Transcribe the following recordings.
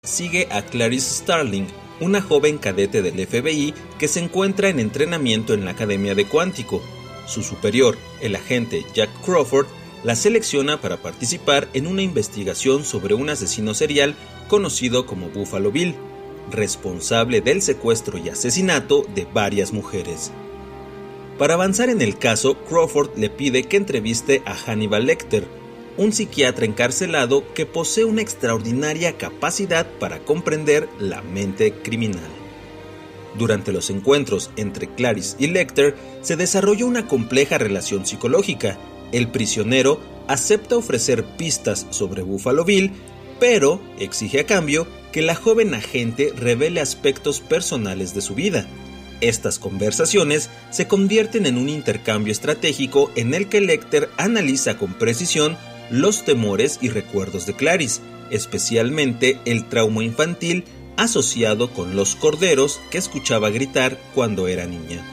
sigue a Clarice Starling, una joven cadete del FBI que se encuentra en entrenamiento en la Academia de Cuántico. Su superior, el agente Jack Crawford, la selecciona para participar en una investigación sobre un asesino serial conocido como Buffalo Bill, responsable del secuestro y asesinato de varias mujeres. Para avanzar en el caso, Crawford le pide que entreviste a Hannibal Lecter, un psiquiatra encarcelado que posee una extraordinaria capacidad para comprender la mente criminal. Durante los encuentros entre Clarice y Lecter se desarrolla una compleja relación psicológica. El prisionero acepta ofrecer pistas sobre Buffalo Bill, pero exige a cambio que la joven agente revele aspectos personales de su vida. Estas conversaciones se convierten en un intercambio estratégico en el que Lecter analiza con precisión los temores y recuerdos de Clarice, especialmente el trauma infantil asociado con los corderos que escuchaba gritar cuando era niña.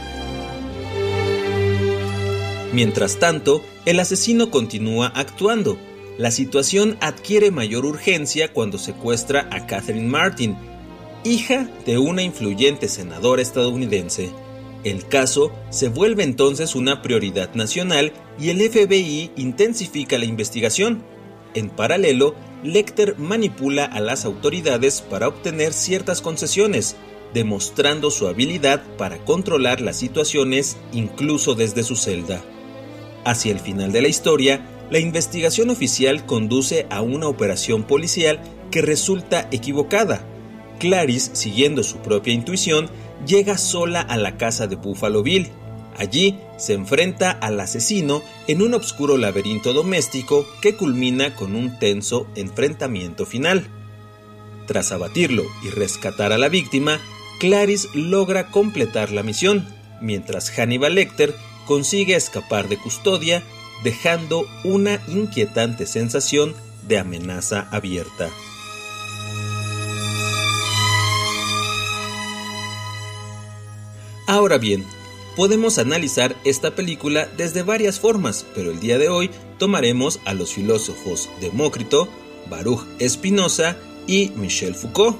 Mientras tanto, el asesino continúa actuando. La situación adquiere mayor urgencia cuando secuestra a Catherine Martin, hija de una influyente senadora estadounidense. El caso se vuelve entonces una prioridad nacional y el FBI intensifica la investigación. En paralelo, Lecter manipula a las autoridades para obtener ciertas concesiones, demostrando su habilidad para controlar las situaciones incluso desde su celda. Hacia el final de la historia, la investigación oficial conduce a una operación policial que resulta equivocada. Clarice, siguiendo su propia intuición, llega sola a la casa de Buffalo Bill. Allí se enfrenta al asesino en un oscuro laberinto doméstico que culmina con un tenso enfrentamiento final. Tras abatirlo y rescatar a la víctima, Clarice logra completar la misión, mientras Hannibal Lecter consigue escapar de custodia, dejando una inquietante sensación de amenaza abierta. Ahora bien, podemos analizar esta película desde varias formas, pero el día de hoy tomaremos a los filósofos Demócrito, Baruch Spinoza y Michel Foucault.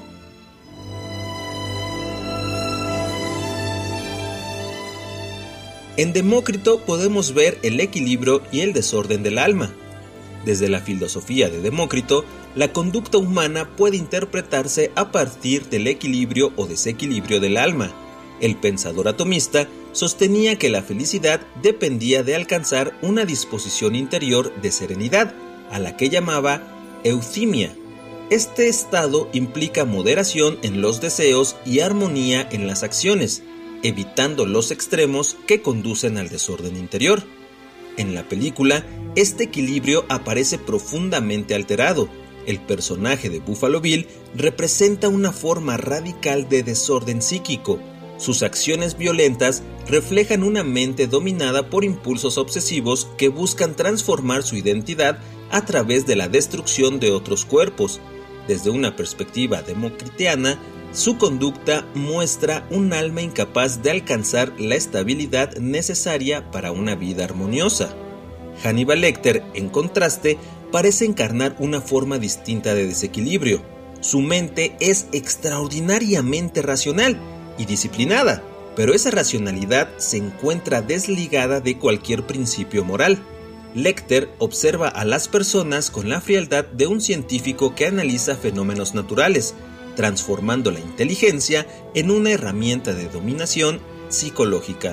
En Demócrito podemos ver el equilibrio y el desorden del alma. Desde la filosofía de Demócrito, la conducta humana puede interpretarse a partir del equilibrio o desequilibrio del alma. El pensador atomista sostenía que la felicidad dependía de alcanzar una disposición interior de serenidad, a la que llamaba euthymia. Este estado implica moderación en los deseos y armonía en las acciones, evitando los extremos que conducen al desorden interior. En la película, este equilibrio aparece profundamente alterado. El personaje de Buffalo Bill representa una forma radical de desorden psíquico. Sus acciones violentas reflejan una mente dominada por impulsos obsesivos que buscan transformar su identidad a través de la destrucción de otros cuerpos. Desde una perspectiva democritiana, su conducta muestra un alma incapaz de alcanzar la estabilidad necesaria para una vida armoniosa. Hannibal Lecter, en contraste, parece encarnar una forma distinta de desequilibrio. Su mente es extraordinariamente racional y disciplinada, pero esa racionalidad se encuentra desligada de cualquier principio moral. Lecter observa a las personas con la frialdad de un científico que analiza fenómenos naturales, transformando la inteligencia en una herramienta de dominación psicológica.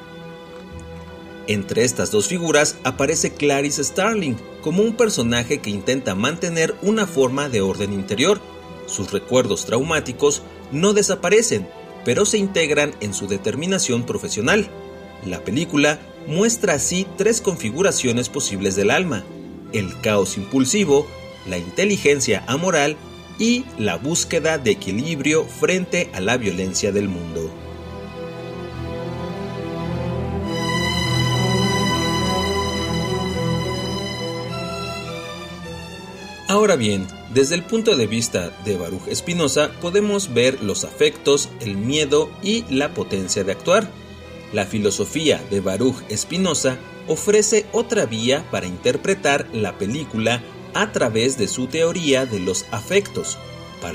Entre estas dos figuras aparece Clarice Starling como un personaje que intenta mantener una forma de orden interior. Sus recuerdos traumáticos no desaparecen, pero se integran en su determinación profesional. La película muestra así tres configuraciones posibles del alma: el caos impulsivo, la inteligencia amoral y la búsqueda de equilibrio frente a la violencia del mundo. Ahora bien, desde el punto de vista de Baruch Spinoza podemos ver los afectos, el miedo y la potencia de actuar. La filosofía de Baruch Spinoza ofrece otra vía para interpretar la película a través de su teoría de los afectos.